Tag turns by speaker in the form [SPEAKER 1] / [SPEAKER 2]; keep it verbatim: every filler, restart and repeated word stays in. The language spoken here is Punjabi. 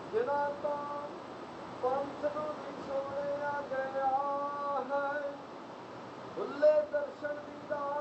[SPEAKER 1] ਜਿਨ੍ਹਾਂ ਤੋਂ ਪੰਥ ਨੂੰ ਵਿਛੋੜਿਆ ਗਿਆ ਹੈ। ਖੁੱਲੇ ਦਰਸ਼ਨ ਦੀਦਾਰ